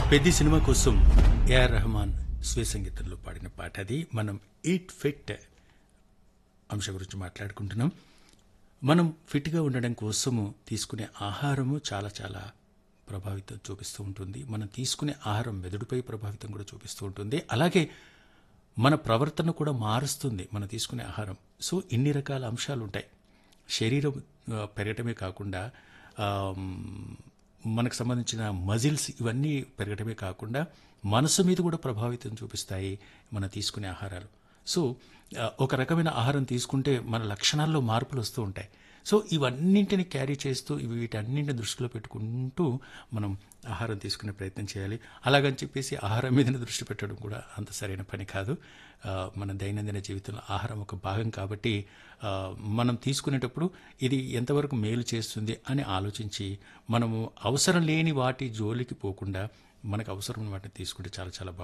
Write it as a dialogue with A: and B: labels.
A: పెద్ద సినిమా కోసం ఏఆర్ రెహమాన్ స్వీయ సంగీతంలో పాడిన పాట అది. మనం ఈట్ ఫిట్ అంశం గురించి మాట్లాడుకుంటున్నాం. మనం ఫిట్గా ఉండడం కోసము తీసుకునే ఆహారము చాలా చాలా ప్రభావితం చూపిస్తూ ఉంటుంది. మనం తీసుకునే ఆహారం మెదడుపై ప్రభావితం కూడా చూపిస్తూ ఉంటుంది. అలాగే మన ప్రవర్తన కూడా మారుస్తుంది మనం తీసుకునే ఆహారం. సో ఇన్ని రకాల అంశాలు ఉంటాయి. శరీరం పెరగటమే కాకుండా మనకు సంబంధించిన మజిల్స్ ఇవన్నీ పెరగటమే కాకుండా మనసు మీద కూడా ప్రభావితం చూపిస్తాయి మనం తీసుకునే ఆహారాలు. సో ఒక రకమైన ఆహారం తీసుకుంటే మన లక్షణాల్లో మార్పులు వస్తూ ఉంటాయి. సో ఇవన్నింటిని క్యారీ చేస్తూ వీటన్నింటిని దృష్టిలో పెట్టుకుంటూ మనం ఆహారం తీసుకునే ప్రయత్నం చేయాలి. అలాగని చెప్పేసి ఆహారం మీదనే దృష్టి పెట్టడం కూడా అంత సరైన పని కాదు. మన దైనందిన జీవితంలో ఆహారం ఒక భాగం కాబట్టి మనం తీసుకునేటప్పుడు ఇది ఎంతవరకు మేలు చేస్తుంది అని ఆలోచించి మనము అవసరం లేని వాటి జోలికి పోకుండా మనకు అవసరమైన వాటిని తీసుకుంటే చాలా చాలా